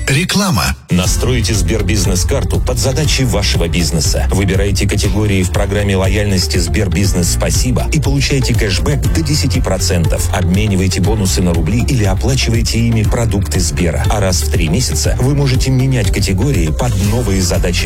Реклама. Настройте Сбербизнес-карту под задачи вашего бизнеса. Выбирайте категории в программе лояльности Сбербизнес Спасибо и получайте кэшбэк до 10%. Обменивайте бонусы на рубли или оплачивайте ими продукты Сбера. А раз в 3 месяца вы можете менять категории под новые задачи